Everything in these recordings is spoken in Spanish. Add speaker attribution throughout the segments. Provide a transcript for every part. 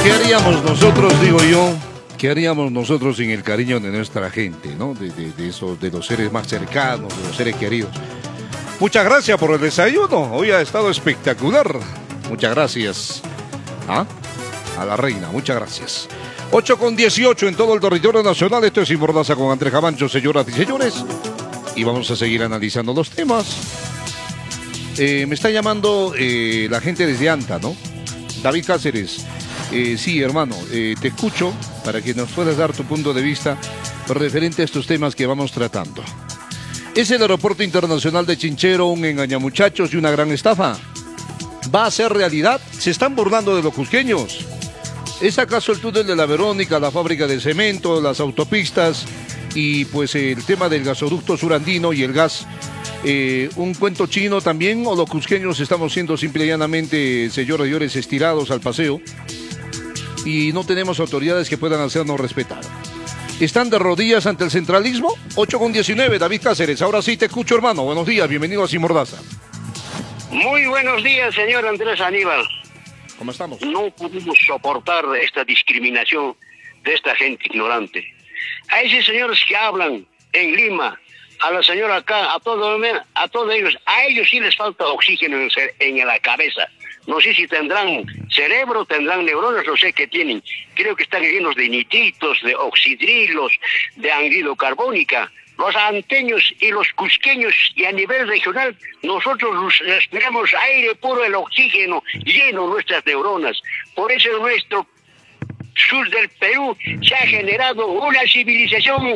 Speaker 1: ¿Qué haríamos nosotros, digo yo? ¿Qué haríamos nosotros sin el cariño de nuestra gente, ¿no? De los seres más cercanos, de los seres queridos. Muchas gracias por el desayuno. Hoy ha estado espectacular. Muchas gracias. ¿Ah? A la reina, muchas gracias. 8:18 en todo el territorio nacional. Esto es Sin Mordaza con Andrés Camancho, señoras y señores. Y vamos a seguir analizando los temas. Me está llamando la gente desde Anta, ¿no? David Cáceres. Sí, hermano, te escucho para que nos puedas dar tu punto de vista referente a estos temas que vamos tratando. ¿Es el aeropuerto internacional de Chinchero un engañamuchachos y una gran estafa? ¿Va a ser realidad? ¿Se están burlando de los cusqueños? ¿Es acaso el túnel de la Verónica, la fábrica de cemento, las autopistas y pues el tema del gasoducto surandino y el gas un cuento chino también? ¿O los cusqueños estamos siendo simple y llanamente, señores, estirados al paseo y no tenemos autoridades que puedan hacernos respetar? ¿Están de rodillas ante el centralismo? 8:19, David Cáceres. Ahora sí te escucho, hermano. Buenos días, bienvenido a Sin Mordaza.
Speaker 2: Muy buenos días, señor Andrés Aníbal.
Speaker 1: ¿Cómo estamos?
Speaker 2: No pudimos soportar esta discriminación de esta gente ignorante. A esos señores que hablan en Lima, a la señora acá, a todos ellos, a ellos sí les falta oxígeno en la cabeza. No sé si tendrán cerebro, tendrán neuronas, no sé qué tienen. Creo que están llenos de nitritos, de oxidrilos, de anhídrido carbónica. Los anteños y los cusqueños, y a nivel regional, nosotros respiramos aire puro, el oxígeno, lleno nuestras neuronas. Por eso en nuestro sur del Perú se ha generado una civilización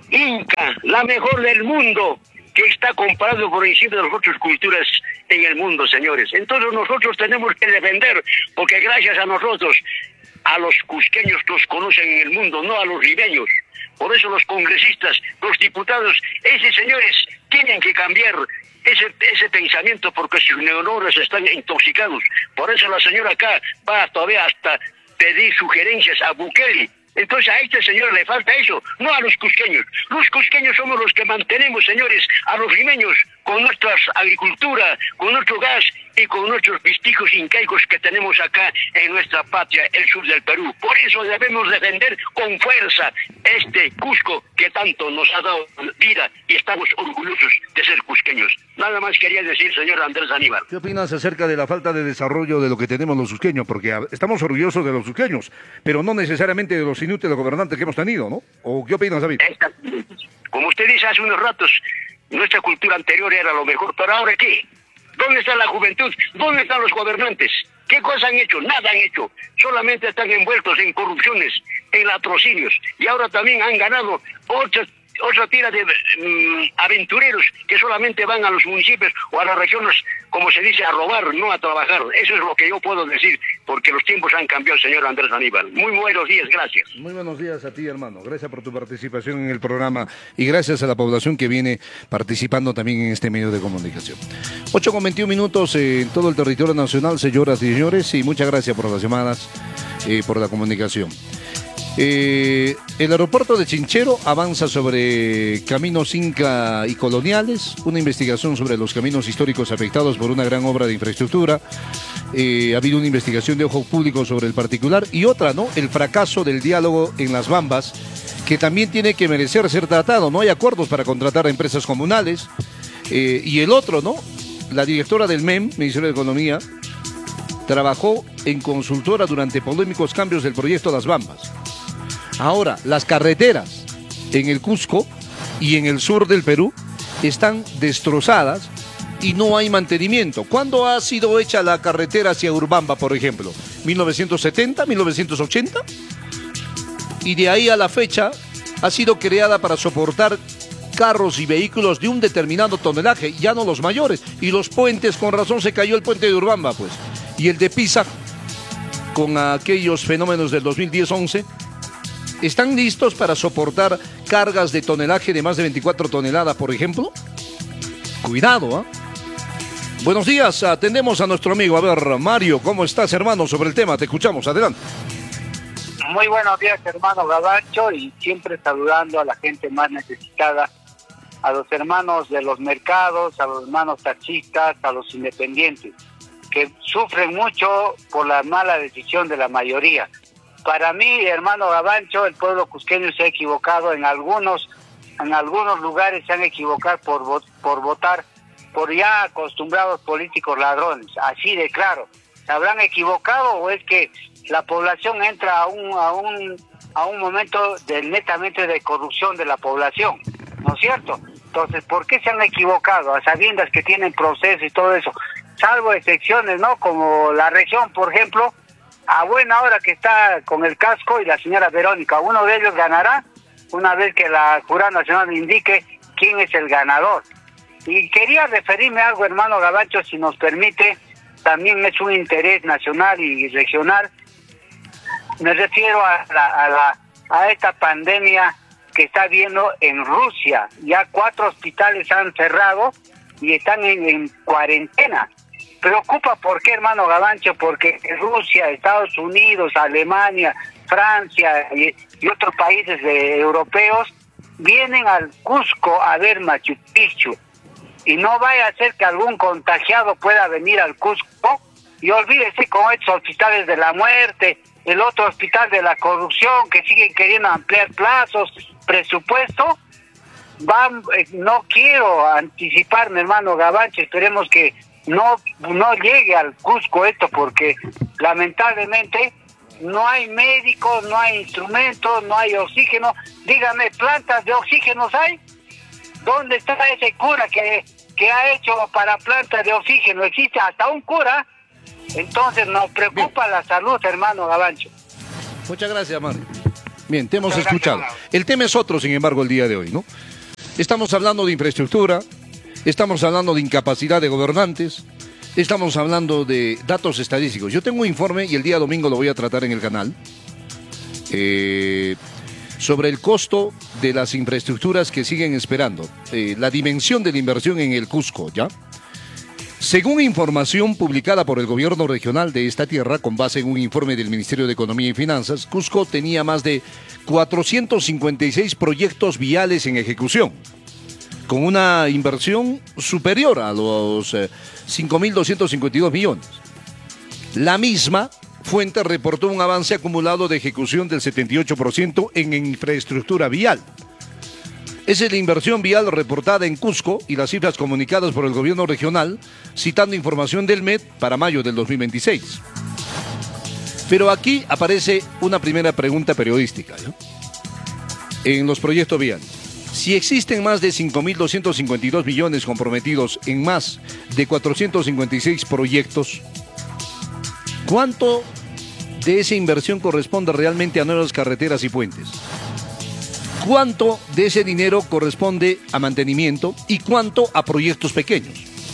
Speaker 2: inca, la mejor del mundo, que está comparado por encima de las otras culturas en el mundo, señores. Entonces nosotros tenemos que defender, porque gracias a nosotros, a los cusqueños los conocen en el mundo, no a los limeños. Por eso los congresistas, los diputados, esos señores tienen que cambiar ese pensamiento, porque sus neuronas están intoxicados. Por eso la señora acá va todavía hasta pedir sugerencias a Bukele. Entonces a este señor le falta eso, no a los cusqueños. Los cusqueños somos los que mantenemos, señores, a los limeños con nuestra agricultura, con nuestro gas y con nuestros vestigios incaicos que tenemos acá en nuestra patria, el sur del Perú. Por eso debemos defender con fuerza este Cusco que tanto nos ha dado vida y estamos orgullosos de ser cusqueños. Nada más quería decir, señor Andrés Aníbal.
Speaker 1: ¿Qué opinas acerca de la falta de desarrollo de lo que tenemos los cusqueños? Porque estamos orgullosos de los cusqueños, pero no necesariamente de los inútiles gobernantes que hemos tenido, ¿no? ¿O qué opinas, David?
Speaker 2: Como usted dice hace unos ratos, nuestra cultura anterior era lo mejor, pero ¿ahora qué? ¿Dónde está la juventud? ¿Dónde están los gobernantes? ¿Qué cosa han hecho? Nada han hecho. Solamente están envueltos en corrupciones, en latrocinios. Y ahora también han ganado otra tira de aventureros que solamente van a los municipios o a las regiones, como se dice, a robar, no a trabajar. Eso es lo que yo puedo decir, porque los tiempos han cambiado, señor Andrés Aníbal. Muy buenos días, gracias.
Speaker 1: Muy buenos días a ti, hermano. Gracias por tu participación en el programa y gracias a la población que viene participando también en este medio de comunicación. 8:21 en todo el territorio nacional, señoras y señores, y muchas gracias por las llamadas, por la comunicación. El aeropuerto de Chinchero avanza sobre caminos inca y coloniales, una investigación sobre los caminos históricos afectados por una gran obra de infraestructura. Ha habido una investigación de ojo público sobre el particular y otra, ¿no? El fracaso del diálogo en Las Bambas, que también tiene que merecer ser tratado. No hay acuerdos para contratar a empresas comunales. Y el otro, ¿no? La directora del Ministerio de Economía, trabajó en consultora durante polémicos cambios del proyecto Las Bambas. Ahora, las carreteras en el Cusco y en el sur del Perú están destrozadas y no hay mantenimiento. ¿Cuándo ha sido hecha la carretera hacia Urubamba, por ejemplo? ¿1970, 1980? Y de ahí a la fecha ha sido creada para soportar carros y vehículos de un determinado tonelaje, ya no los mayores. Y los puentes, con razón se cayó el puente de Urubamba, pues. Y el de Pisa, con aquellos fenómenos del 2010-11, ¿están listos para soportar cargas de tonelaje de más de 24 toneladas, por ejemplo? Cuidado, ¿ah? Buenos días, atendemos a nuestro amigo. A ver, Mario, ¿cómo estás, hermano, sobre el tema? Te escuchamos, adelante.
Speaker 3: Muy buenos días, hermano Gabacho, y siempre saludando a la gente más necesitada, a los hermanos de los mercados, a los hermanos taxistas, a los independientes, que sufren mucho por la mala decisión de la mayoría. Para mí, hermano Gavancho, el pueblo cusqueño se ha equivocado en algunos lugares, se han equivocado por votar por ya acostumbrados políticos ladrones, así de claro. ¿Se habrán equivocado o es que la población entra a un momento netamente de corrupción de la población? ¿No es cierto? Entonces, ¿por qué se han equivocado? A sabiendas que tienen proceso y todo eso, salvo excepciones, ¿no? Como la región, por ejemplo, a buena hora que está con el casco y la señora Verónica, uno de ellos ganará una vez que la Jurado Nacional indique quién es el ganador. Y quería referirme a algo, hermano Gavancho, si nos permite, también es un interés nacional y regional. Me refiero a esta pandemia que está habiendo en Rusia. Ya 4 hospitales han cerrado y están en cuarentena. Preocupa, ¿por qué, hermano Gavancho? Porque Rusia, Estados Unidos, Alemania, Francia y otros países europeos vienen al Cusco a ver Machu Picchu. Y no vaya a ser que algún contagiado pueda venir al Cusco y olvídese con estos hospitales de la muerte, el otro hospital de la corrupción que siguen queriendo ampliar plazos, presupuesto. No quiero anticiparme, hermano Gavancho, esperemos que no llegue al Cusco esto, porque lamentablemente no hay médicos, no hay instrumentos, no hay oxígeno. Dígame, ¿plantas de oxígeno hay? ¿Dónde está ese cura que ha hecho para plantas de oxígeno? Existe hasta un cura. Entonces nos preocupa la salud, hermano Gavancho.
Speaker 1: Muchas gracias, Mario. Bien, te hemos escuchado. El tema es otro, sin embargo, el día de hoy, ¿no? Estamos hablando de infraestructura, estamos hablando de incapacidad de gobernantes, estamos hablando de datos estadísticos. Yo tengo un informe y el día domingo lo voy a tratar en el canal sobre el costo de las infraestructuras que siguen esperando, la dimensión de la inversión en el Cusco, ¿ya? Según información publicada por el gobierno regional de esta tierra, con base en un informe del Ministerio de Economía y Finanzas, Cusco tenía más de 456 proyectos viales en ejecución, con una inversión superior a los 5.252 millones. La misma fuente reportó un avance acumulado de ejecución del 78% en infraestructura vial. Esa es la inversión vial reportada en Cusco y las cifras comunicadas por el gobierno regional, citando información del MED para mayo del 2026. Pero aquí aparece una primera pregunta periodística, ¿no? En los proyectos viales. Si existen más de 5.252 millones comprometidos en más de 456 proyectos, ¿cuánto de esa inversión corresponde realmente a nuevas carreteras y puentes? ¿Cuánto de ese dinero corresponde a mantenimiento y cuánto a proyectos pequeños?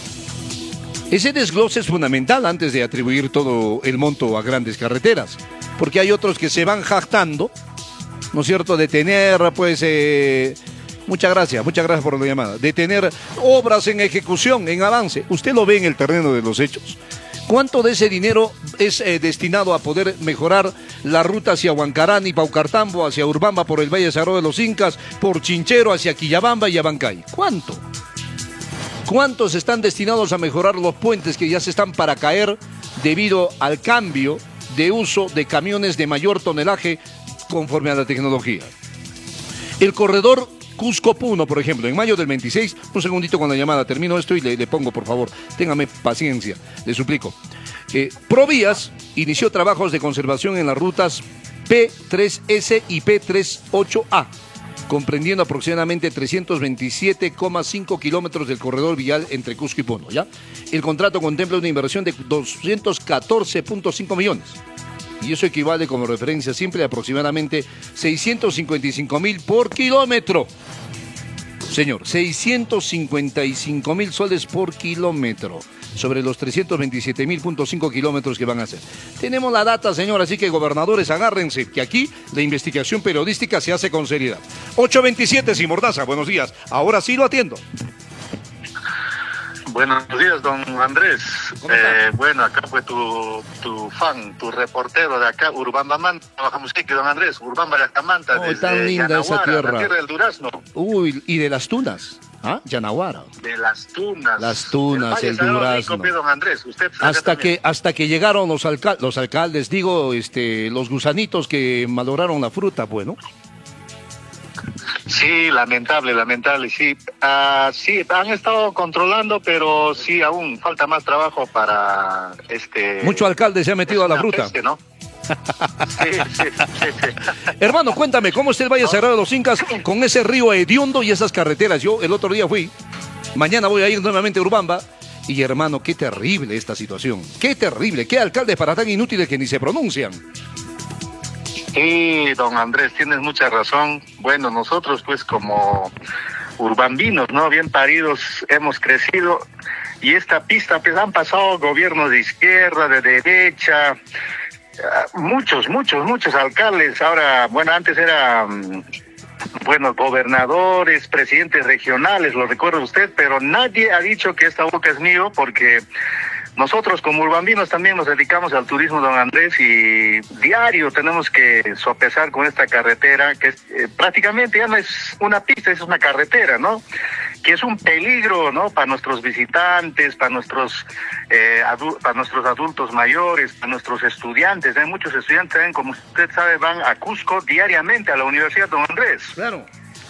Speaker 1: Ese desglose es fundamental antes de atribuir todo el monto a grandes carreteras, porque hay otros que se van jactando, ¿no es cierto?, de tener, pues, muchas gracias por la llamada, de tener obras en ejecución, en avance. Usted lo ve en el terreno de los hechos. ¿Cuánto de ese dinero es destinado a poder mejorar la ruta hacia Huancarán y Paucartambo, hacia Urbamba por el Valle Sagrado de los Incas, por Chinchero hacia Quillabamba y Abancay? ¿Cuánto? ¿Cuántos están destinados a mejorar los puentes que ya se están para caer debido al cambio de uso de camiones de mayor tonelaje conforme a la tecnología? El corredor Cusco-Puno, por ejemplo, en mayo del 26, un segundito con la llamada, termino esto y le pongo, por favor, téngame paciencia, le suplico. Provías inició trabajos de conservación en las rutas P3S y P38A, comprendiendo aproximadamente 327,5 kilómetros del corredor vial entre Cusco y Puno, ¿ya? El contrato contempla una inversión de 214.5 millones. Y eso equivale, como referencia simple, a aproximadamente 655.000 por kilómetro. Señor, 655.000 soles por kilómetro sobre los 327.5 kilómetros que van a hacer. Tenemos la data, señor, así que gobernadores, agárrense, que aquí la investigación periodística se hace con seriedad. 827, sin Mordaza, buenos días. Ahora sí lo atiendo.
Speaker 4: Buenos días, don Andrés. Bueno, acá fue tu fan, tu reportero de acá, Urbamba Manta, Bajamusquique, don Andrés, Urbamba de Acamanta,
Speaker 1: desde tan linda Yanaguara, esa tierra.
Speaker 4: La tierra del durazno.
Speaker 1: Uy, y de las tunas. ¿Ah? Yanaguara.
Speaker 4: De Las Tunas.
Speaker 1: Las Tunas, el Durazno.
Speaker 4: Don Andrés, usted
Speaker 1: hasta que llegaron los alcaldes, digo, los gusanitos que malograron la fruta, bueno.
Speaker 4: Sí, lamentable, sí. Sí, han estado controlando, pero sí, aún falta más trabajo para
Speaker 1: Mucho alcalde se ha metido a la fruta.
Speaker 4: Peste, ¿no? Sí.
Speaker 1: Hermano, cuéntame, ¿cómo está el Valle Sagrado de los Incas con ese río hediondo y esas carreteras? Yo el otro día fui, mañana voy a ir nuevamente a Urubamba, y hermano, qué terrible esta situación. Qué terrible, qué alcaldes para tan inútiles que ni se pronuncian.
Speaker 4: Sí, don Andrés, tienes mucha razón. Bueno, nosotros pues como urbambinos, ¿no? Bien paridos, hemos crecido, y esta pista pues han pasado gobiernos de izquierda, de derecha, muchos alcaldes. Ahora, bueno, antes eran gobernadores, presidentes regionales, lo recuerda usted, pero nadie ha dicho que esta boca es mío, porque nosotros como urbambinos también nos dedicamos al turismo, don Andrés, y diario tenemos que sopesar con esta carretera, que prácticamente ya no es una pista, es una carretera, ¿no? Que es un peligro, ¿no? Para nuestros visitantes, para nuestros adultos mayores, para nuestros estudiantes. Hay muchos estudiantes, como usted sabe, van a Cusco diariamente a la Universidad, don Andrés.
Speaker 1: Claro.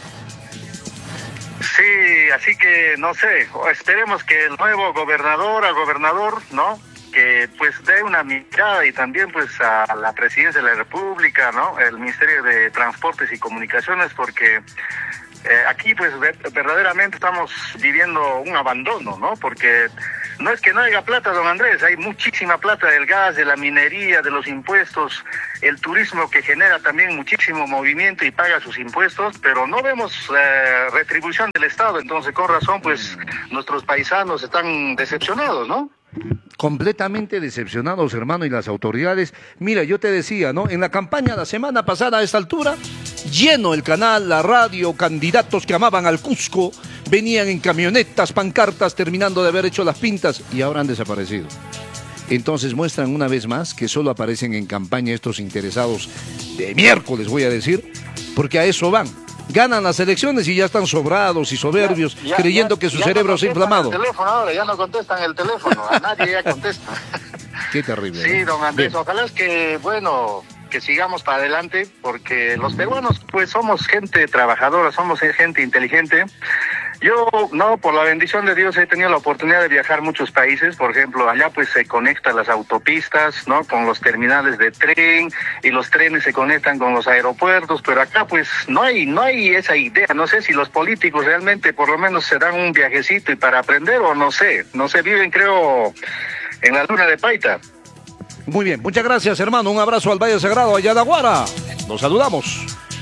Speaker 4: Sí, así que no sé, esperemos que el nuevo gobernador, ¿no? Que pues dé una mirada, y también pues a la Presidencia de la República, ¿no? El Ministerio de Transportes y Comunicaciones, porque aquí pues verdaderamente estamos viviendo un abandono, ¿no? Porque no es que no haya plata, don Andrés, hay muchísima plata del gas, de la minería, de los impuestos, el turismo que genera también muchísimo movimiento y paga sus impuestos, pero no vemos retribución del Estado. Entonces, con razón, pues nuestros paisanos están decepcionados, ¿no?
Speaker 1: Completamente decepcionados, hermano, y las autoridades. Mira, yo te decía, ¿no? En la campaña la semana pasada a esta altura, lleno el canal, la radio, candidatos que amaban al Cusco, venían en camionetas, pancartas, terminando de haber hecho las pintas, y ahora han desaparecido. Entonces muestran una vez más que solo aparecen en campaña estos interesados de miércoles, voy a decir, porque a eso van. Ganan las elecciones y ya están sobrados y soberbios, creyendo que su cerebro se ha inflamado.
Speaker 4: El teléfono ahora, ya no contestan el teléfono, a nadie ya contesta.
Speaker 1: Qué terrible.
Speaker 4: Sí, don Andrés,
Speaker 1: Bien.
Speaker 4: Ojalá es que, que sigamos para adelante, porque los peruanos pues somos gente trabajadora, somos gente inteligente. Yo, por la bendición de Dios he tenido la oportunidad de viajar a muchos países. Por ejemplo, allá pues se conectan las autopistas, ¿no? Con los terminales de tren, y los trenes se conectan con los aeropuertos, pero acá pues no hay esa idea. No sé si los políticos realmente por lo menos se dan un viajecito y para aprender, o no sé, viven creo en la luna de Paita.
Speaker 1: Muy bien, muchas gracias, hermano. Un abrazo al Valle Sagrado, a Yanaguara. Nos saludamos.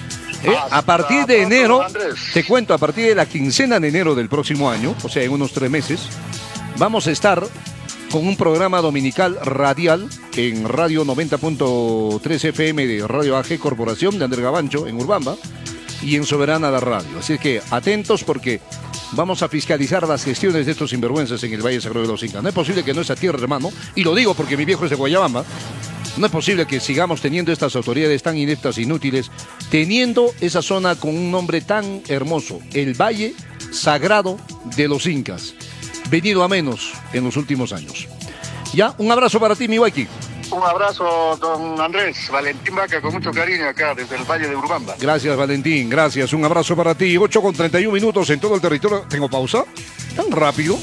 Speaker 1: A partir de enero, te cuento, a partir de la quincena de enero del próximo año, o sea, en unos 3 meses, vamos a estar con un programa dominical radial en Radio 90.3 FM de Radio AG Corporación de Ander Gabancho, en Urubamba, y en Soberana la Radio. Así que atentos, porque vamos a fiscalizar las gestiones de estos sinvergüenzas en el Valle Sagrado de los Incas. No es posible que nuestra tierra, hermano, y lo digo porque mi viejo es de Guayabamba, no es posible que sigamos teniendo estas autoridades tan ineptas e inútiles, teniendo esa zona con un nombre tan hermoso, el Valle Sagrado de los Incas, venido a menos en los últimos años. Ya, un abrazo para ti, mi Waiki.
Speaker 4: Un abrazo, don Andrés. Valentín Vaca, con mucho cariño acá desde el Valle de Urubamba.
Speaker 1: Gracias, Valentín, gracias. Un abrazo para ti. 8:31 en todo el territorio. ¿Tengo pausa? ¿Tan rápido?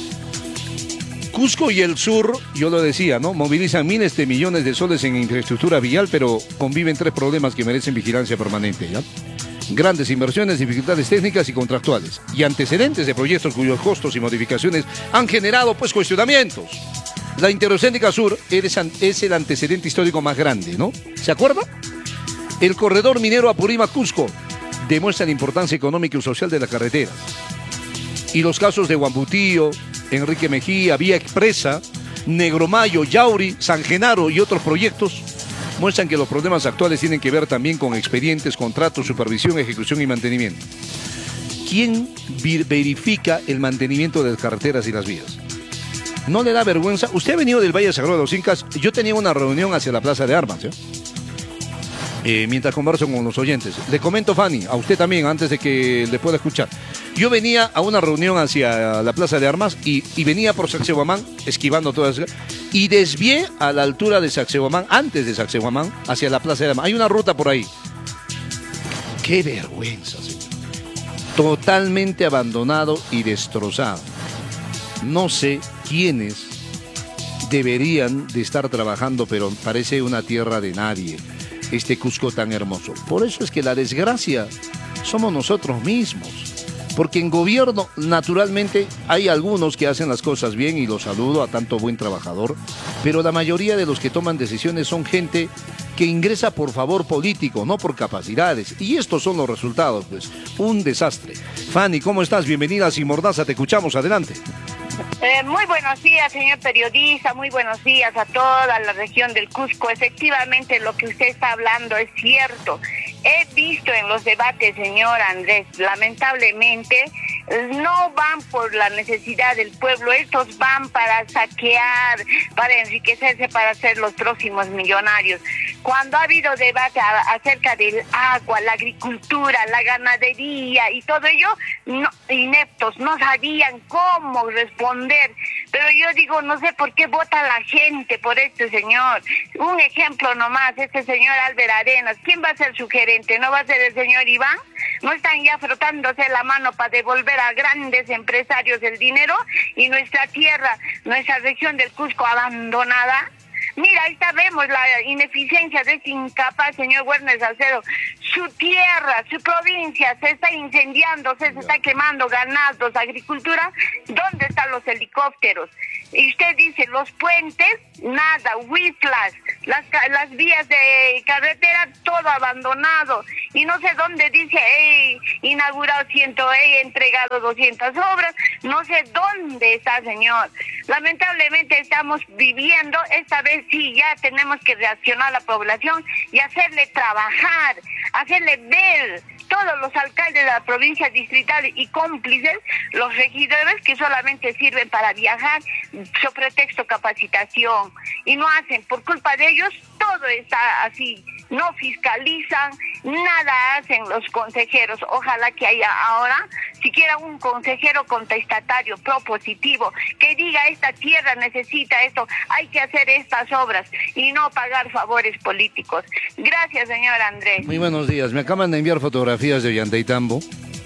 Speaker 1: Cusco y el sur, yo lo decía, ¿no? Movilizan miles de millones de soles en infraestructura vial, pero conviven 3 problemas que merecen vigilancia permanente, ¿ya? Grandes inversiones, dificultades técnicas y contractuales, y antecedentes de proyectos cuyos costos y modificaciones han generado, pues, cuestionamientos. La Interoceánica Sur es el antecedente histórico más grande, ¿no? ¿Se acuerda? El corredor minero Apurima-Cusco demuestra la importancia económica y social de la carretera. Y los casos de Huambutío, Enrique Mejía, Vía Expresa, Negromayo, Yauri, San Genaro y otros proyectos muestran que los problemas actuales tienen que ver también con expedientes, contratos, supervisión, ejecución y mantenimiento. ¿Quién verifica el mantenimiento de las carreteras y las vías? ¿No le da vergüenza? Usted ha venido del Valle Sagrado de los Incas. Yo tenía una reunión hacia la Plaza de Armas, mientras converso con los oyentes. Le comento, Fanny, a usted también, antes de que le pueda escuchar. Yo venía a una reunión hacia la Plaza de Armas y venía por Sacsayhuamán, esquivando todas, y desvié a la altura de Sacsayhuamán, antes de Sacsayhuamán, hacia la Plaza de Armas. Hay una ruta por ahí. ¡Qué vergüenza, señor! Totalmente abandonado y destrozado. No sé quiénes deberían de estar trabajando, pero parece una tierra de nadie, este Cusco tan hermoso. Por eso es que la desgracia somos nosotros mismos. Porque en gobierno, naturalmente, hay algunos que hacen las cosas bien y los saludo a tanto buen trabajador, pero la mayoría de los que toman decisiones son gente que ingresa por favor político, no por capacidades. Y estos son los resultados, pues, un desastre. Fanny, ¿cómo estás? Bienvenida a Sin Mordaza, te escuchamos, adelante.
Speaker 5: Muy buenos días, señor periodista, muy buenos días a toda la región del Cusco. Efectivamente, lo que usted está hablando es cierto. He visto en los debates, señor Andrés, lamentablemente, no van por la necesidad del pueblo, estos van para saquear, para enriquecerse, para ser los próximos millonarios. Cuando ha habido debate acerca del agua, la agricultura, la ganadería y todo ello, ineptos, no sabían cómo responder. Pero yo digo, no sé por qué vota la gente por este señor. Un ejemplo nomás, este señor Albert Arenas. ¿Quién va a ser su gerente? ¿No va a ser el señor Iván? ¿No están ya frotándose la mano para devolver a grandes empresarios el dinero y nuestra tierra, nuestra región del Cusco abandonada? Mira, ahí vemos la ineficiencia de este incapaz señor Werner Salcedo. Su tierra, su provincia se está incendiando, se está quemando ganados, agricultura. ¿Dónde están los helicópteros? Y usted dice, los puentes, nada, Huitlas, las vías de carretera, todo abandonado. Y no sé dónde dice, he inaugurado 100, he entregado 200 obras. No sé dónde está, señor. Lamentablemente estamos viviendo, esta vez sí, ya tenemos que reaccionar a la población y hacerle trabajar, hacerle ver. Todos los alcaldes de la provincia distrital y cómplices, los regidores que solamente sirven para viajar, sobre pretexto capacitación, y no hacen, por culpa de ellos, todo está así, no fiscalizan, nada hacen los consejeros. Ojalá que haya ahora, siquiera un consejero contestatario, propositivo, que diga esta tierra necesita esto, hay que hacer estas obras, y no pagar favores políticos. Gracias, señor Andrés.
Speaker 1: Muy buenos días, me acaban de enviar fotografías de Ollantaytambo.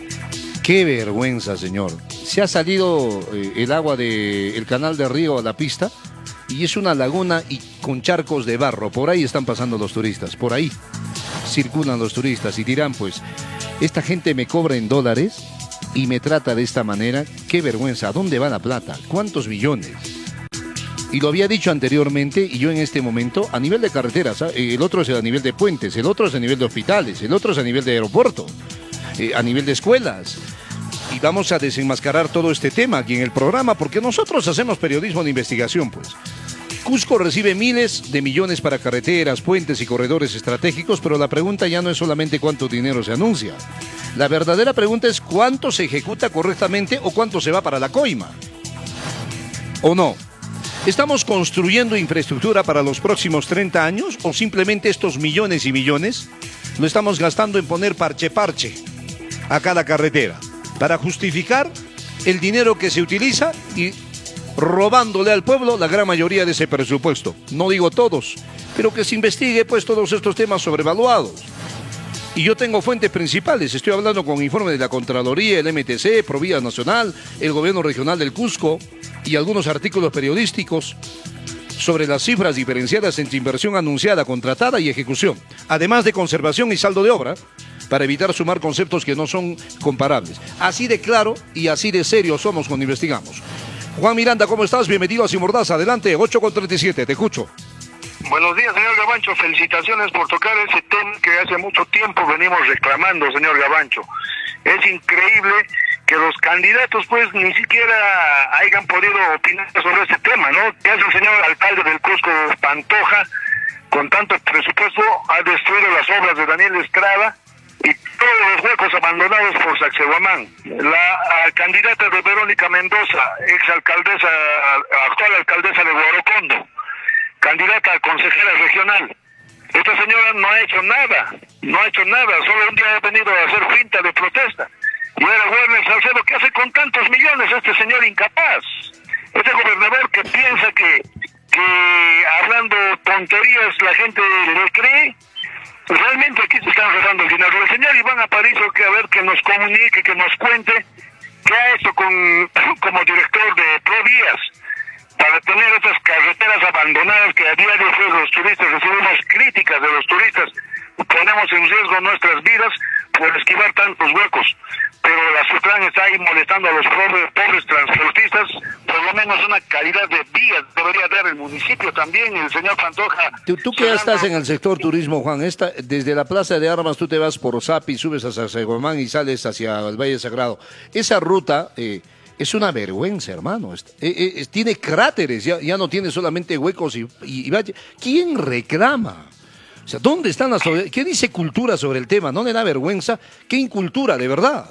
Speaker 1: Qué vergüenza, señor. Se ha salido el agua del canal de Río a la pista y es una laguna y con charcos de barro. Por ahí están pasando los turistas, por ahí circulan los turistas y dirán, pues, esta gente me cobra en dólares y me trata de esta manera. Qué vergüenza. ¿A dónde va la plata? ¿Cuántos millones? Y lo había dicho anteriormente y yo en este momento, a nivel de carreteras, el otro es a nivel de puentes, el otro es a nivel de hospitales, el otro es a nivel de aeropuerto, a nivel de escuelas. Y vamos a desenmascarar todo este tema aquí en el programa porque nosotros hacemos periodismo de investigación, pues. Cusco recibe miles de millones para carreteras, puentes y corredores estratégicos, pero la pregunta ya no es solamente cuánto dinero se anuncia. La verdadera pregunta es cuánto se ejecuta correctamente o cuánto se va para la coima. ¿O no? ¿Estamos construyendo infraestructura para los próximos 30 años o simplemente estos millones y millones lo estamos gastando en poner parche a cada carretera para justificar el dinero que se utiliza y robándole al pueblo la gran mayoría de ese presupuesto? No digo todos, pero que se investigue pues todos estos temas sobrevaluados. Y yo tengo fuentes principales, estoy hablando con informes de la Contraloría, el MTC, Provías Nacional, el Gobierno Regional del Cusco y algunos artículos periodísticos sobre las cifras diferenciadas entre inversión anunciada, contratada y ejecución, además de conservación y saldo de obra, para evitar sumar conceptos que no son comparables. Así de claro y así de serio somos cuando investigamos. Juan Miranda, ¿cómo estás? Bienvenido a Sin Mordaza. Adelante, 8:37, te escucho.
Speaker 4: Buenos días, señor Gabancho. Felicitaciones por tocar ese tema que hace mucho tiempo venimos reclamando, señor Gabancho. Es increíble que los candidatos pues ni siquiera hayan podido opinar sobre este tema, ¿no? Que hace el señor alcalde del Cusco, Pantoja, con tanto presupuesto, ha destruido las obras de Daniel Estrada y todos los huecos abandonados por Sacsayhuamán. La candidata de Verónica Mendoza, actual alcaldesa de Guarocondo, candidata a consejera regional. Esta señora no ha hecho nada, solo un día ha venido a hacer finta de protesta.
Speaker 2: Y ahora Werner Salcedo, ¿qué hace con tantos millones este señor incapaz? Este gobernador que piensa que hablando tonterías la gente le cree. Realmente aquí se están robando el dinero. El señor Iván Aparicio, que a ver, que nos comunique, que nos cuente qué ha hecho como director de Provías para tener estas carreteras abandonadas que a diario los turistas recibimos críticas de los turistas, ponemos en riesgo nuestras vidas por esquivar tantos huecos. Pero la SUTRAN está ahí molestando a los pobres transportistas. Por lo menos una calidad de vías debería dar el municipio también. El señor Pantoja...
Speaker 1: Tú que ya estás en el sector turismo, Juan, desde la Plaza de Armas tú te vas por Osapi, subes hacia Saigomán y sales hacia el Valle Sagrado. Esa ruta es una vergüenza, hermano. Tiene cráteres, ya no tiene solamente huecos y valle. ¿Quién reclama? O sea, ¿dónde están las... ¿Qué dice cultura sobre el tema? ¿No le da vergüenza? ¿Qué incultura, de verdad?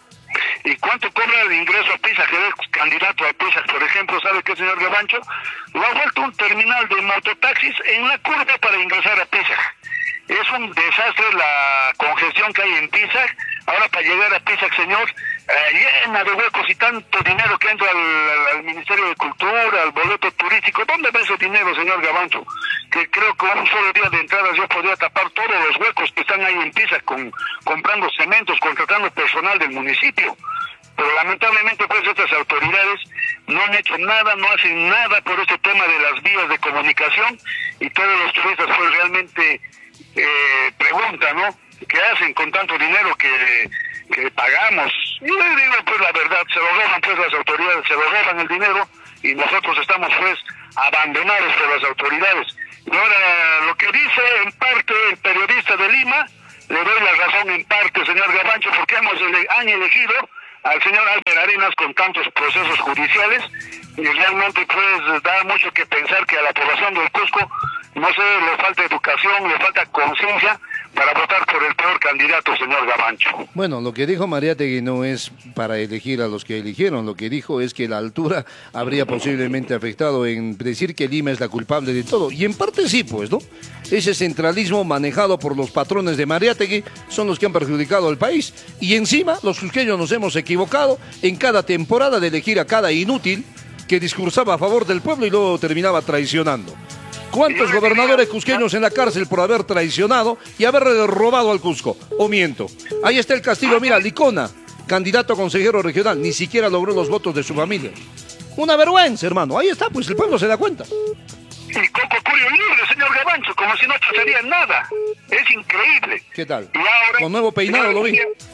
Speaker 2: ¿Y cuánto cobra el ingreso a Pisac? El candidato a Pisac, por ejemplo, ¿sabe qué, señor Gavancho? Lo ha vuelto un terminal de mototaxis en la curva para ingresar a Pisac. Es un desastre la congestión que hay en Pisac. Ahora para llegar a Pisac, señor, llena de huecos y tanto dinero que entra al Ministerio de Cultura, al boleto turístico. ¿Dónde va ese dinero, señor Gavancho? Que creo que un solo día de entrada yo podría tapar todos los huecos que están ahí en Pisac comprando cementos, contratando personal del municipio. Pero lamentablemente pues estas autoridades no han hecho nada, no hacen nada por este tema de las vías de comunicación, y todos los turistas pues realmente preguntan, ¿no? ¿Qué hacen con tanto dinero que pagamos? Y les digo pues la verdad, se lo roban pues las autoridades, se lo roban el dinero y nosotros estamos pues abandonados por las autoridades. Y ahora lo que dice en parte el periodista de Lima, le doy la razón en parte, señor Gavancho, porque han elegido al señor Albert Arenas con tantos procesos judiciales, y realmente pues da mucho que pensar que a la población del Cusco, no sé, le falta educación, le falta conciencia para votar por el peor candidato, señor Gavancho.
Speaker 1: Bueno, lo que dijo Mariátegui no es para elegir a los que eligieron, lo que dijo es que la altura habría posiblemente afectado en decir que Lima es la culpable de todo, y en parte sí, pues, ¿no? Ese centralismo manejado por los patrones de Mariátegui son los que han perjudicado al país, y encima los cusqueños nos hemos equivocado en cada temporada de elegir a cada inútil que discursaba a favor del pueblo y luego terminaba traicionando. ¿Cuántos gobernadores cusqueños en la cárcel por haber traicionado y haberle robado al Cusco? ¿O miento? Ahí está el Castillo, mira, Licona, candidato a consejero regional, ni siquiera logró los votos de su familia. Una vergüenza, hermano. Ahí está, pues el pueblo se da cuenta.
Speaker 2: Y Coco Curio libre, señor Gavancho, como si no pasaría nada. Es increíble.
Speaker 1: ¿Qué tal?
Speaker 2: Y ahora,
Speaker 1: con nuevo peinado lo vi.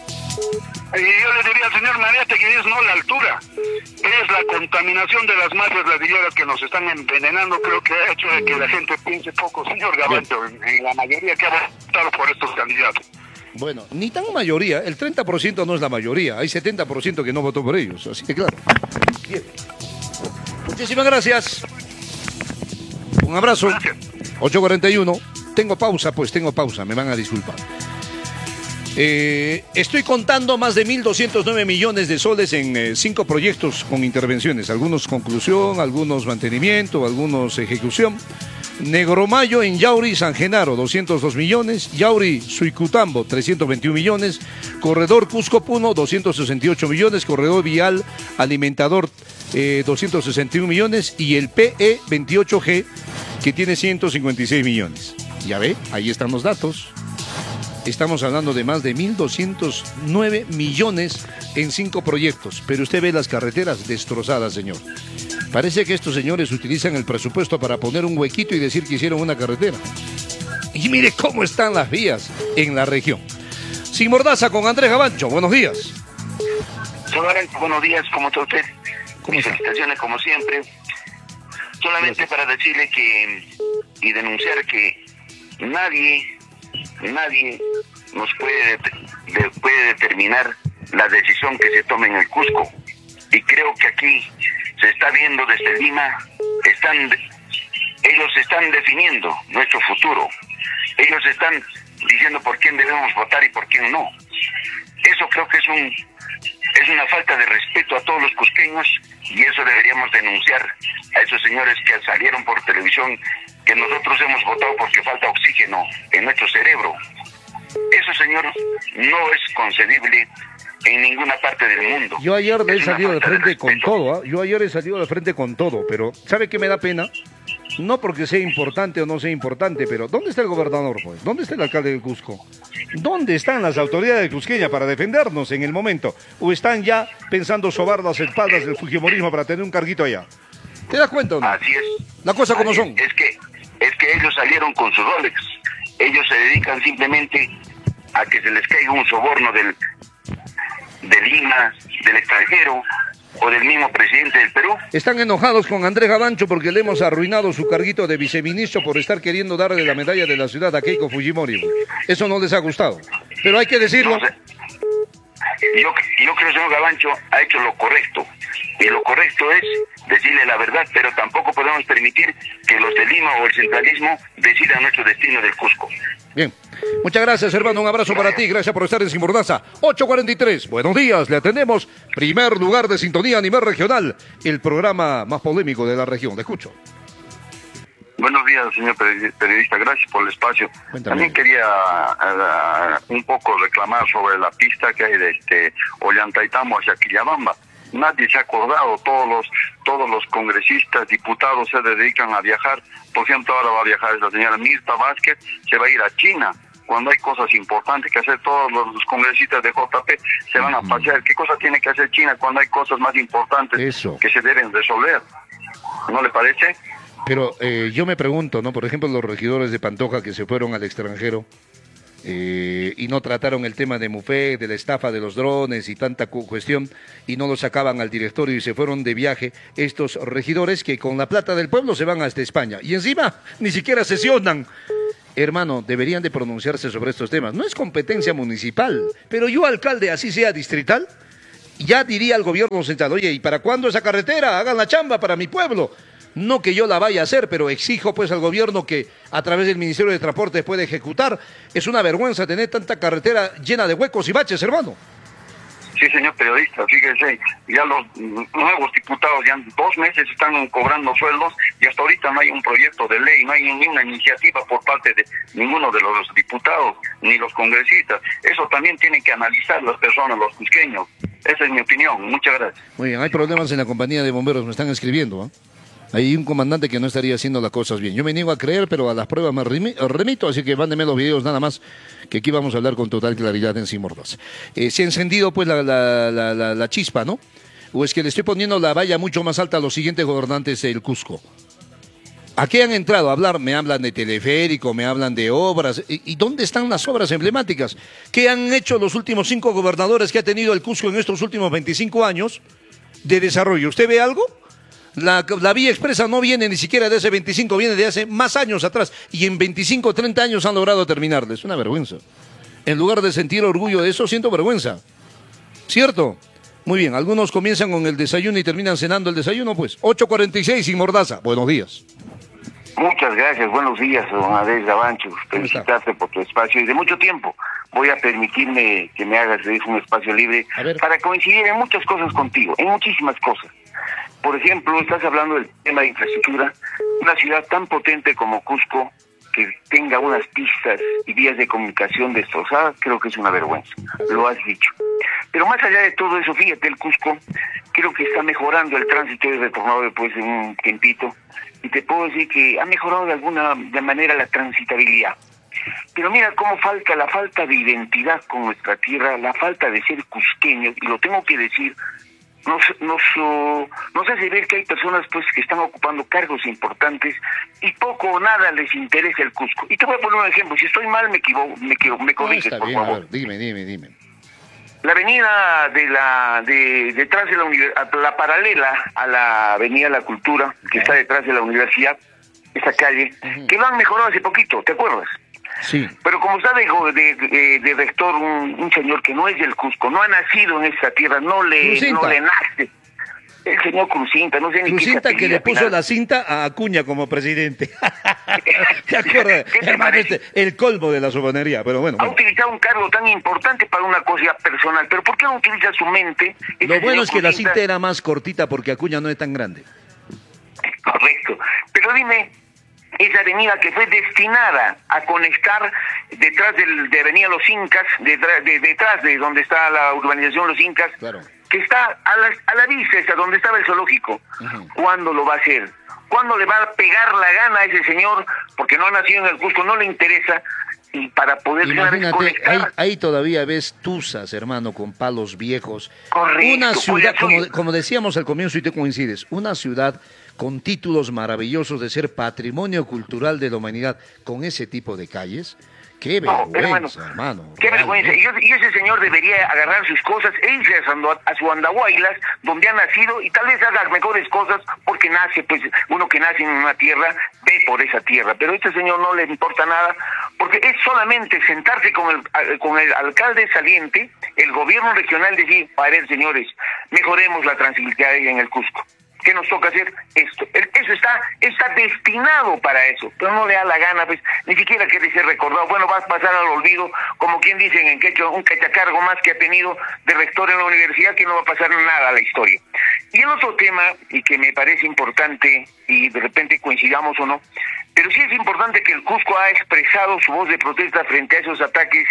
Speaker 2: Y yo le diría al señor Mariátegui que es no la altura, es la contaminación de las mafias ladrilleras que nos están envenenando. Creo que ha hecho de que la gente piense poco, señor Gavancho, en la mayoría que ha votado por estos candidatos.
Speaker 1: Bueno, ni tan mayoría, el 30% no es la mayoría, hay 70% que no votó por ellos, así que claro. Bien. Muchísimas gracias. Un abrazo. 8:41. Tengo pausa, me van a disculpar. Estoy contando más de 1.209 millones de soles en 5 proyectos con intervenciones, algunos conclusión, algunos mantenimiento, algunos ejecución. Negromayo en Yauri, San Genaro, 202 millones, Yauri, Suicutambo, 321 millones, Corredor Cusco-Puno, 268 millones, Corredor Vial Alimentador, 261 millones, y el PE28G, que tiene 156 millones. Ya ve, ahí están los datos. Estamos hablando de más de 1.209 millones en 5 proyectos, pero usted ve las carreteras destrozadas, señor. Parece que estos señores utilizan el presupuesto para poner un huequito y decir que hicieron una carretera. Y mire cómo están las vías en la región. Sin Mordaza, con Andrés Gavancho. Buenos días.
Speaker 2: Señores, buenos días, ¿cómo está usted?
Speaker 1: ¿Cómo está?
Speaker 2: Felicitaciones como siempre. Solamente para decirle y denunciar que nadie nos puede determinar la decisión que se tome en el Cusco. Y creo que aquí se está viendo desde Lima, ellos están definiendo nuestro futuro. Ellos están diciendo por quién debemos votar y por quién no. Eso creo que es una falta de respeto a todos los cusqueños, y eso deberíamos denunciar a esos señores que salieron por televisión que nosotros hemos votado porque falta oxígeno en nuestro cerebro. Eso, señor, no es concebible en ninguna parte del mundo.
Speaker 1: Yo ayer he
Speaker 2: Es una
Speaker 1: salido de
Speaker 2: falta
Speaker 1: frente con
Speaker 2: respeto.
Speaker 1: todo, ¿ah? Yo ayer he salido de frente con todo, pero ¿sabe qué me da pena? No porque sea importante o no sea importante, pero ¿dónde está el gobernador, pues? ¿Dónde está el alcalde del Cusco? ¿Dónde están las autoridades cusqueñas para defendernos en el momento? ¿O están ya pensando sobar las espaldas del fujimorismo para tener un carguito allá? ¿Te das cuenta o no?
Speaker 2: Así es.
Speaker 1: La cosa como
Speaker 2: Así
Speaker 1: son.
Speaker 2: Es que ellos salieron con su Rolex. Ellos se dedican simplemente a que se les caiga un soborno de Lima, del extranjero o del mismo presidente del Perú.
Speaker 1: Están enojados con Andrés Gavancho porque le hemos arruinado su carguito de viceministro por estar queriendo darle la medalla de la ciudad a Keiko Fujimori. Eso no les ha gustado. Pero hay que decirlo.
Speaker 2: No sé. Yo creo que el señor Gavancho ha hecho lo correcto. Y lo correcto es decirle la verdad, pero tampoco podemos permitir que los de Lima o el centralismo decidan nuestro destino del Cusco.
Speaker 1: Bien. Muchas gracias, hermano. Un abrazo para ti. Gracias por estar en Sin Mordaza. 8:43. Buenos días. Le atendemos. Primer lugar de sintonía a nivel regional. El programa más polémico de la región. Le escucho.
Speaker 4: Buenos días, señor periodista. Gracias por el espacio.
Speaker 1: Cuéntame.
Speaker 4: También quería un poco reclamar sobre la pista que hay de Ollantaytambo hacia Quillabamba. Nadie se ha acordado, todos los congresistas, diputados se dedican a viajar. Por ejemplo, ahora va a viajar la señora Mirta Vázquez, se va a ir a China. Cuando hay cosas importantes que hacer, todos los congresistas de JP se van a pasear. ¿Qué cosa tiene que hacer China cuando hay cosas más importantes
Speaker 1: Eso.
Speaker 4: que se deben resolver? ¿No le parece?
Speaker 1: Pero yo me pregunto, ¿no? Por ejemplo, los regidores de Pantoja que se fueron al extranjero y no trataron el tema de Mufec, de la estafa de los drones y tanta cuestión, y no lo sacaban al directorio y se fueron de viaje estos regidores que con la plata del pueblo se van hasta España. Y encima ni siquiera sesionan. Hermano, deberían de pronunciarse sobre estos temas. No es competencia municipal, pero yo, alcalde, así sea distrital, ya diría al gobierno central, oye, ¿y para cuándo esa carretera? Hagan la chamba para mi pueblo. No que yo la vaya a hacer, pero exijo pues al gobierno que a través del Ministerio de Transportes pueda ejecutar. Es una vergüenza tener tanta carretera llena de huecos y baches, hermano.
Speaker 4: Sí, señor periodista, fíjese, ya los nuevos diputados ya 2 meses están cobrando sueldos y hasta ahorita no hay un proyecto de ley, no hay ninguna iniciativa por parte de ninguno de los diputados ni los congresistas. Eso también tienen que analizar las personas, los cusqueños. Esa es mi opinión. Muchas gracias.
Speaker 1: Muy bien, hay problemas en la compañía de bomberos, me están escribiendo, ¿eh? Hay un comandante que no estaría haciendo las cosas bien. Yo me niego a creer, pero a las pruebas me remito, así que mándeme los videos nada más, que aquí vamos a hablar con total claridad en Sin Mordaza. Se ha encendido pues la chispa, ¿no? ¿O es que le estoy poniendo la valla mucho más alta a los siguientes gobernantes del Cusco? ¿A qué han entrado a hablar? Me hablan de teleférico, me hablan de obras. ¿Y dónde están las obras emblemáticas? ¿Qué han hecho los últimos 5 gobernadores que ha tenido el Cusco en estos últimos 25 años de desarrollo? ¿Usted ve algo? La vía expresa no viene ni siquiera de hace 25, viene de hace más años atrás. Y en 25, 30 años han logrado terminarla. Es una vergüenza. En lugar de sentir orgullo de eso, siento vergüenza. ¿Cierto? Muy bien, algunos comienzan con el desayuno y terminan cenando el desayuno, pues. 8:46 Sin Mordaza. Buenos días.
Speaker 3: Muchas gracias, buenos días, don Andrés Gavancho. Felicitarte por tu espacio y de mucho tiempo. Voy a permitirme que me hagas un espacio libre para coincidir en muchas cosas contigo, en muchísimas cosas. Por ejemplo, estás hablando del tema de infraestructura. Una ciudad tan potente como Cusco, que tenga unas pistas y vías de comunicación destrozadas, creo que es una vergüenza. Lo has dicho. Pero más allá de todo eso, fíjate, el Cusco, creo que está mejorando el tránsito. He retornado después de un tiempito, y te puedo decir que ha mejorado de alguna manera la transitabilidad. Pero mira cómo la falta de identidad con nuestra tierra, la falta de ser cusqueños, y lo tengo que decir, nos hace ver que hay personas pues que están ocupando cargos importantes y poco o nada les interesa el Cusco. Y te voy a poner un ejemplo, si estoy mal me corriges,
Speaker 1: está
Speaker 3: por
Speaker 1: bien,
Speaker 3: favor.
Speaker 1: a ver, dime.
Speaker 3: La avenida detrás de la paralela a la avenida La Cultura, que está detrás de la universidad, esa calle, que lo han mejorado hace poquito, ¿te acuerdas?
Speaker 1: Sí.
Speaker 3: Pero como está de rector un señor que no es del Cusco, no ha nacido en esa tierra, no le nace. El señor Crucinta, no sé ni qué
Speaker 1: Crucinta que le puso la cinta a Acuña como presidente. ¿Te acuerdas? Hermano, el colmo de la sobanería, pero bueno.
Speaker 3: Ha utilizado un cargo tan importante para una cosa personal, pero ¿por qué no utiliza su mente?
Speaker 1: Lo bueno es que la cinta era más cortita porque Acuña no es tan grande.
Speaker 3: Correcto. Pero dime,
Speaker 6: esa avenida que fue destinada a conectar detrás de Avenida Los Incas, detrás de donde está la urbanización Los Incas,
Speaker 1: Claro.
Speaker 6: que está a la vista, esa donde estaba el zoológico. ¿Cuándo lo va a hacer? ¿Cuándo le va a pegar la gana a ese señor? Porque no ha nacido en el Cusco, no le interesa. Y para poder
Speaker 1: Imagínate,
Speaker 6: conectar...
Speaker 1: ahí todavía ves tuzas, hermano, con palos viejos.
Speaker 6: Correcto,
Speaker 1: Una ciudad,
Speaker 6: pues,
Speaker 1: como decíamos al comienzo y te coincides, una ciudad con títulos maravillosos de ser patrimonio cultural de la humanidad, con ese tipo de calles. Qué vergüenza, hermano.
Speaker 6: Qué vergüenza. Y ese señor debería agarrar sus cosas e irse a su Andahuaylas, donde ha nacido, y tal vez haga mejores cosas, porque nace, pues, uno que nace en una tierra, ve por esa tierra. Pero a este señor no le importa nada, porque es solamente sentarse con el alcalde saliente, el gobierno regional, decir, a ver, señores, mejoremos la transibilidad en el Cusco. ¿Qué nos toca hacer? Esto. Eso está destinado para eso, pero no le da la gana, pues, ni siquiera quiere ser recordado. Bueno, va a pasar al olvido, como quien dicen en quechua, un cachacargo más que ha tenido de rector en la universidad, que no va a pasar nada a la historia. Y el otro tema, y que me parece importante, y de repente coincidamos o no, pero sí es importante que el Cusco ha expresado su voz de protesta frente a esos ataques,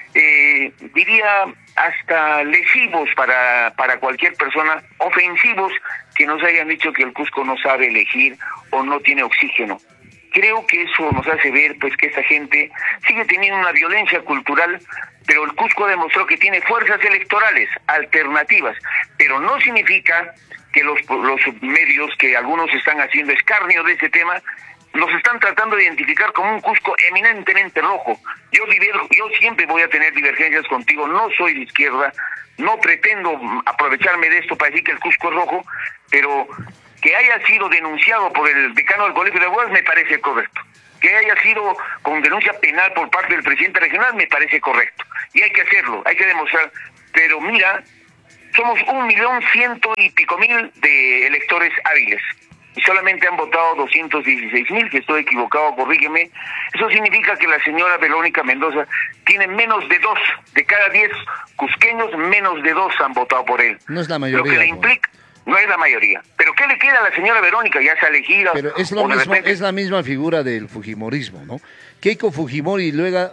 Speaker 6: diría hasta lesivos para cualquier persona, ofensivos, que nos hayan dicho que el Cusco no sabe elegir o no tiene oxígeno. Creo que eso nos hace ver, pues, que esta gente sigue teniendo una violencia cultural, pero el Cusco demostró que tiene fuerzas electorales alternativas, pero no significa que los medios, que algunos están haciendo escarnio de ese tema, nos están tratando de identificar como un Cusco eminentemente rojo. Yo siempre voy a tener divergencias contigo, no soy de izquierda, no pretendo aprovecharme de esto para decir que el Cusco es rojo, pero que haya sido denunciado por el decano del Colegio de Abogados me parece correcto. Que haya sido con denuncia penal por parte del presidente regional me parece correcto. Y hay que hacerlo, hay que demostrar. Pero mira, somos 1.100.000 y pico de electores hábiles. Y solamente han votado 216.000, que estoy equivocado, corrígeme. Eso significa que la señora Verónica Mendoza tiene menos de 2, de cada 10 cusqueños, menos de 2 han votado por él.
Speaker 1: No es la mayoría.
Speaker 6: Lo que le implica, no es la mayoría. ¿Pero qué le queda a la señora Verónica? Ya se ha elegido.
Speaker 1: Pero es lo mismo, es la misma figura del fujimorismo, ¿no? Keiko Fujimori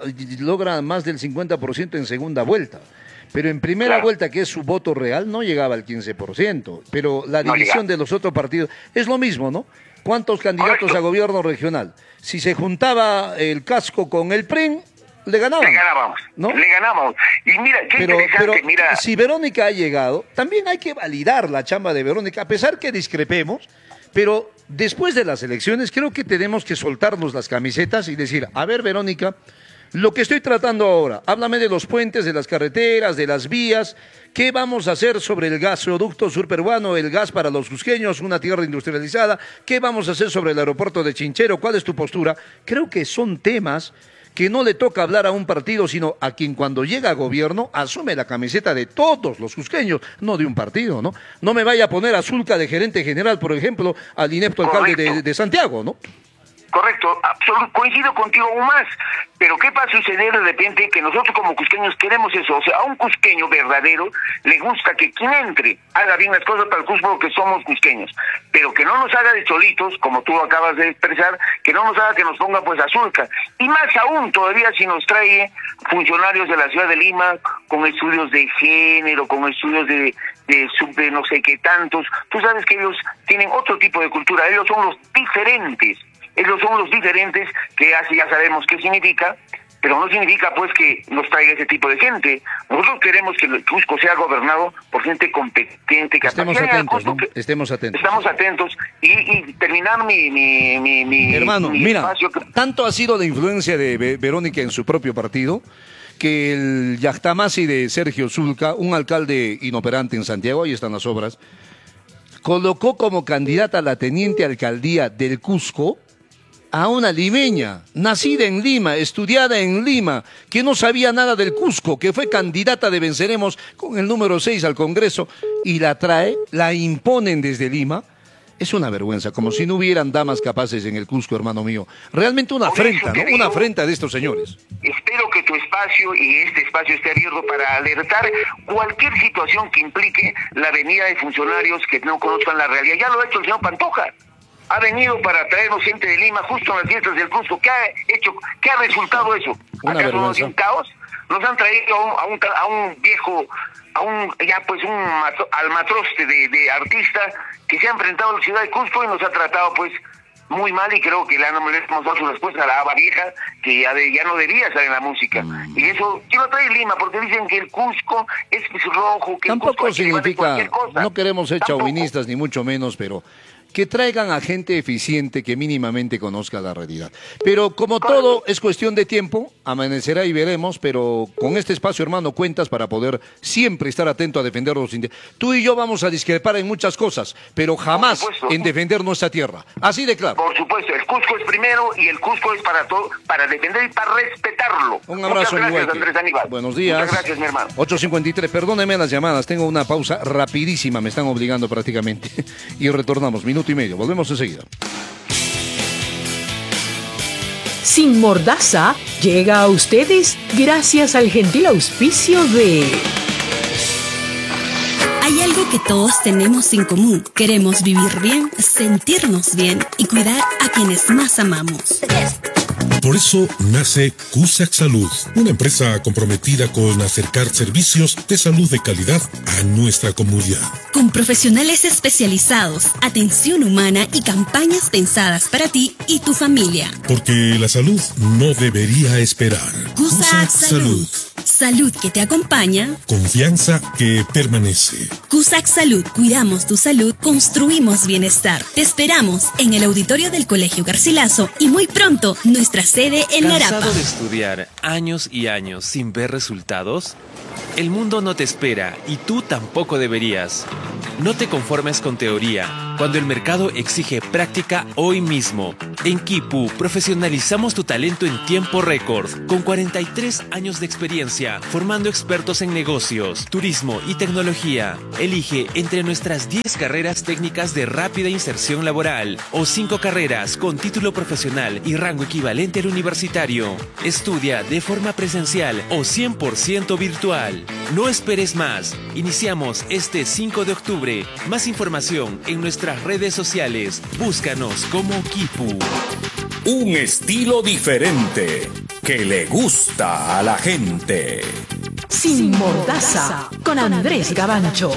Speaker 1: logra más del 50% en segunda vuelta. Pero en primera vuelta, que es su voto real, no llegaba al 15%. Pero la división de los otros partidos es lo mismo, ¿no? ¿Cuántos candidatos a gobierno regional? Si se juntaba el Casco con el PRIN, le ganábamos.
Speaker 6: Le ganábamos, ¿no? Le ganábamos. Y mira, qué interesante, mira.
Speaker 1: Si Verónica ha llegado, también hay que validar la chamba de Verónica, a pesar que discrepemos, pero después de las elecciones creo que tenemos que soltarnos las camisetas y decir, a ver, Verónica, lo que estoy tratando ahora, háblame de los puentes, de las carreteras, de las vías, ¿qué vamos a hacer sobre el gasoducto surperuano, el gas para los cusqueños, una tierra industrializada? ¿Qué vamos a hacer sobre el aeropuerto de Chinchero? ¿Cuál es tu postura? Creo que son temas que no le toca hablar a un partido, sino a quien cuando llega a gobierno asume la camiseta de todos los cusqueños, no de un partido, ¿no? No me vaya a poner a Zulca de gerente general, por ejemplo, al inepto alcalde de Santiago, ¿no?
Speaker 6: Correcto, coincido contigo aún más, pero ¿qué va a suceder de repente? Que nosotros como cusqueños queremos eso, o sea, a un cusqueño verdadero le gusta que quien entre haga bien las cosas para el Cusco porque somos cusqueños, pero que no nos haga de cholitos, como tú acabas de expresar, que no nos haga que nos ponga pues azulca, y más aún todavía si nos trae funcionarios de la ciudad de Lima con estudios de género, con estudios de no sé qué tantos, tú sabes que ellos tienen otro tipo de cultura, ellos son los diferentes. Ellos son los diferentes, que así ya sabemos qué significa, pero no significa pues que nos traiga ese tipo de gente. Nosotros queremos que el Cusco sea gobernado por gente competente, que
Speaker 1: estemos atentos, ¿no? Estemos atentos.
Speaker 6: Estamos atentos y terminar mi
Speaker 1: hermano, mira,
Speaker 6: espacio.
Speaker 1: Tanto ha sido la influencia de Verónica en su propio partido, que el Yachtamasi de Sergio Zulca, un alcalde inoperante en Santiago, ahí están las obras, colocó como candidata a la teniente alcaldía del Cusco a una limeña, nacida en Lima, estudiada en Lima, que no sabía nada del Cusco, que fue candidata de Venceremos con el número 6 al Congreso, y la trae, la imponen desde Lima. Es una vergüenza, como si no hubieran damas capaces en el Cusco, hermano mío. Realmente una afrenta, ¿no? Una afrenta de estos señores.
Speaker 6: Espero que tu espacio y este espacio esté abierto para alertar cualquier situación que implique la venida de funcionarios que no conozcan la realidad. Ya lo ha hecho el señor Pantoja. ha venido para traernos gente de Lima justo en las fiestas del Cusco. ¿Qué ha resultado eso?
Speaker 1: Una
Speaker 6: ¿Acaso
Speaker 1: vergüenza.
Speaker 6: un caos? Nos han traído a un viejo, al matroste de artista que se ha enfrentado a la ciudad de Cusco y nos ha tratado pues muy mal, y creo que le hemos dado su respuesta a la aba vieja, que ya no debía estar en la música. Y eso, ¿quién lo trae Lima? Porque dicen que el Cusco es rojo, que
Speaker 1: Tampoco
Speaker 6: el Cusco hay que llevarle
Speaker 1: significa,
Speaker 6: cualquier cosa.
Speaker 1: no queremos ser
Speaker 6: Tampoco.
Speaker 1: chauvinistas ni mucho menos, pero que traigan a gente eficiente que mínimamente conozca la realidad. Pero como todo es cuestión de tiempo, amanecerá y veremos, pero con este espacio, hermano, cuentas para poder siempre estar atento a defender los intereses. Tú y yo vamos a discrepar en muchas cosas, pero jamás
Speaker 6: Por supuesto.
Speaker 1: en defender nuestra tierra. Así de claro.
Speaker 6: Por supuesto, el Cusco es primero y el Cusco es para todo, para defender y para respetarlo.
Speaker 1: Un abrazo,
Speaker 6: Muchas gracias,
Speaker 1: Igualque.
Speaker 6: Andrés Aníbal.
Speaker 1: Buenos días.
Speaker 6: Muchas gracias, mi hermano.
Speaker 1: 8:53, perdóneme las llamadas, tengo una pausa rapidísima, me están obligando prácticamente. Y retornamos, minuto y medio, volvemos enseguida.
Speaker 7: Sin Mordaza llega a ustedes gracias al gentil auspicio de...
Speaker 8: Hay algo que todos tenemos en común. Queremos vivir bien, sentirnos bien y cuidar a quienes más amamos.
Speaker 9: Por eso nace Cusack Salud, una empresa comprometida con acercar servicios de salud de calidad a nuestra comunidad.
Speaker 8: Con profesionales especializados, atención humana y campañas pensadas para ti y tu familia.
Speaker 9: Porque la salud no debería esperar.
Speaker 8: Cusack Salud. Salud que te acompaña.
Speaker 9: Confianza que permanece.
Speaker 8: Cusack Salud. Cuidamos tu salud, construimos bienestar. Te esperamos en el auditorio del Colegio Garcilaso y muy pronto nuestra sede en Narapa.
Speaker 10: ¿Cansado de estudiar años y años sin ver resultados? El mundo no te espera y tú tampoco deberías. No te conformes con teoría, cuando el mercado exige práctica hoy mismo. En Kipu profesionalizamos tu talento en tiempo récord, con 43 años de experiencia, formando expertos en negocios, turismo y tecnología. Elige entre nuestras 10 carreras técnicas de rápida inserción laboral o 5 carreras con título profesional y rango equivalente al universitario. Estudia de forma presencial o 100% virtual. No esperes más. Iniciamos este 5 de octubre. Más información en nuestras redes sociales. Búscanos como Kipu.
Speaker 11: Un estilo diferente que le gusta a la gente.
Speaker 7: Sin Mordaza, con Andrés Gabancho.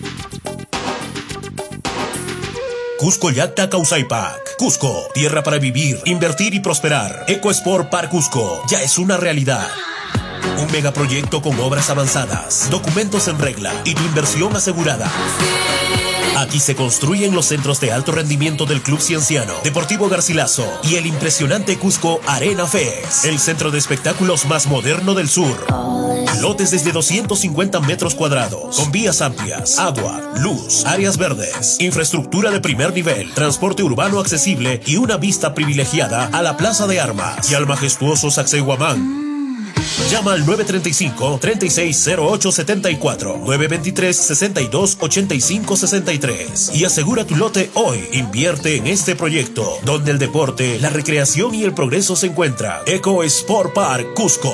Speaker 12: Cusco Yacta Causaipac. Cusco, tierra para vivir, invertir y prosperar. EcoSport Park Cusco ya es una realidad. Un megaproyecto con obras avanzadas, documentos en regla y tu inversión asegurada. Aquí se construyen los centros de alto rendimiento del Club Cienciano, Deportivo Garcilaso y el impresionante Cusco Arena Fest, el centro de espectáculos más moderno del sur. Lotes desde 250 metros cuadrados, con vías amplias, agua, luz, áreas verdes, infraestructura de primer nivel, transporte urbano accesible y una vista privilegiada a la Plaza de Armas y al majestuoso Sacsayhuamán. Llama al 935-360874, 923-628563 y asegura tu lote hoy. Invierte en este proyecto, donde el deporte, la recreación y el progreso se encuentran. EcoSport Park Cusco.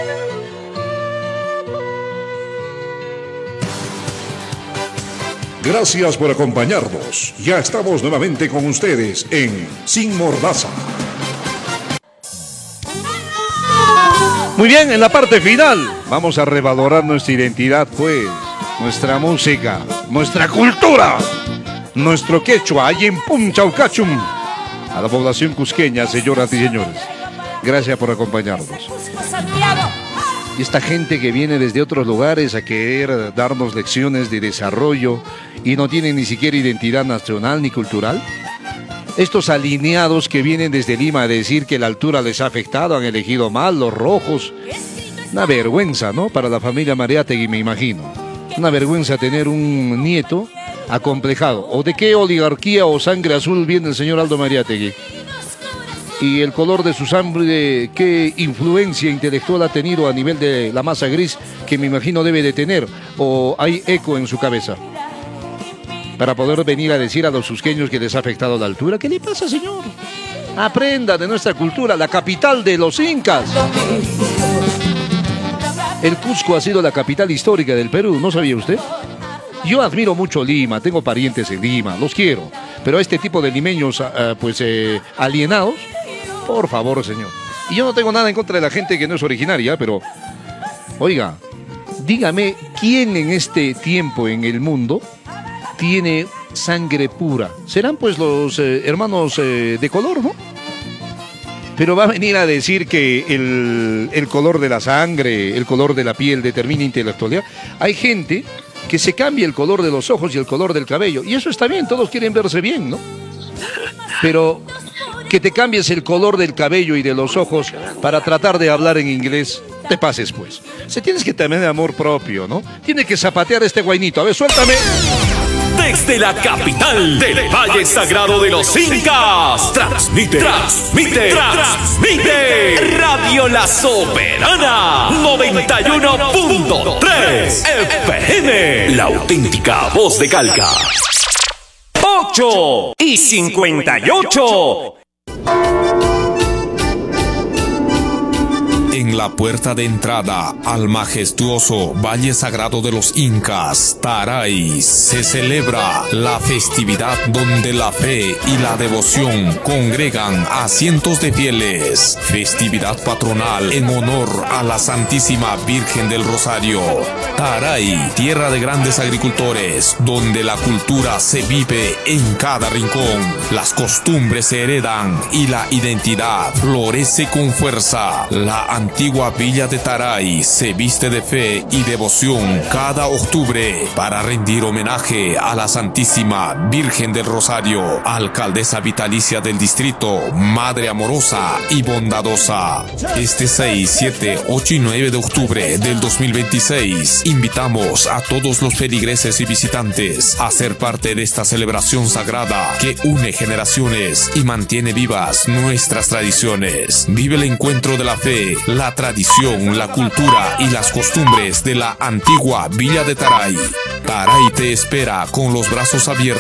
Speaker 1: Gracias por acompañarnos. Ya estamos nuevamente con ustedes en Sin Mordaza. Muy bien, en la parte final vamos a revalorar nuestra identidad, pues, nuestra música, nuestra cultura, nuestro quechua, Ayempum Chaucachum. A la población cusqueña, señoras y señores, gracias por acompañarnos. Y esta gente que viene desde otros lugares a querer darnos lecciones de desarrollo y no tienen ni siquiera identidad nacional ni cultural. Estos alineados que vienen desde Lima a decir que la altura les ha afectado, han elegido mal los rojos. Una vergüenza, ¿no? Para la familia Mariátegui, me imagino. Una vergüenza tener un nieto acomplejado. ¿O de qué oligarquía o sangre azul viene el señor Aldo Mariátegui? Y el color de su sangre, ¿qué influencia intelectual ha tenido a nivel de la masa gris que me imagino debe de tener? ¿O hay eco en su cabeza? Para poder venir a decir a los cusqueños que les ha afectado la altura. ¿Qué le pasa, señor? Aprenda de nuestra cultura, la capital de los incas. El Cusco ha sido la capital histórica del Perú, ¿no sabía usted? Yo admiro mucho Lima, tengo parientes en Lima, los quiero. Pero a este tipo de limeños, alienados, por favor, señor. Y yo no tengo nada en contra de la gente que no es originaria, pero, oiga, dígame, ¿quién en este tiempo en el mundo tiene sangre pura? Serán pues los hermanos de color, ¿no? Pero va a venir a decir que el color de la sangre, el color de la piel determina intelectualidad. Hay gente que se cambia el color de los ojos y el color del cabello. Y eso está bien, todos quieren verse bien, ¿no? Pero que te cambies el color del cabello y de los ojos para tratar de hablar en inglés, te pases pues. Se tienes que tener amor propio, ¿no? Tiene que zapatear este guainito. A ver, suéltame.
Speaker 11: Desde la capital del Valle Sagrado de los Incas, transmite Radio La Soberana 91.3 FM, la auténtica voz de Calca. 8:58. En la puerta de entrada al majestuoso Valle Sagrado de los Incas, Taray, se celebra la festividad donde la fe y la devoción congregan a cientos de fieles. Festividad patronal en honor a la Santísima Virgen del Rosario. Taray, tierra de grandes agricultores, donde la cultura se vive en cada rincón. Las costumbres se heredan y la identidad florece con fuerza. La antigua villa de Taray se viste de fe y devoción cada octubre para rendir homenaje a la Santísima Virgen del Rosario, alcaldesa vitalicia del distrito, madre amorosa y bondadosa. Este 6, 7, 8 y 9 de octubre del 2026 invitamos a todos los feligreses y visitantes a ser parte de esta celebración sagrada que une generaciones y mantiene vivas nuestras tradiciones. Vive el encuentro de la fe, la tradición, la cultura y las costumbres de la antigua villa de Taray. Taray te espera con los brazos abiertos.